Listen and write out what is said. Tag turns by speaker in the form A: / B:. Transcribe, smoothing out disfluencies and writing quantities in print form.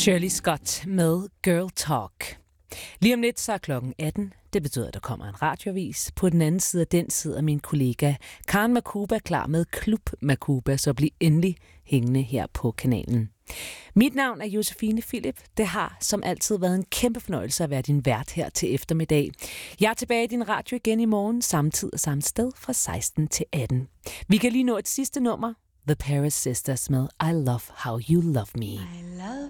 A: Shirley Scott med Girl Talk. Lige om lidt så er klokken 18. Det betyder, at der kommer en radioavis. På den anden side af den sidder min kollega Karen Makuba klar med Klub Makuba, så bliv endelig hængende her på kanalen. Mit navn er Josefine Philip. Det har som altid været en kæmpe fornøjelse at være din vært her til eftermiddag. Jeg er tilbage i din radio igen i morgen, samme tid og samme sted fra 16 til 18. Vi kan lige nå et sidste nummer. The Paris Sisters med I Love How You Love Me.
B: I love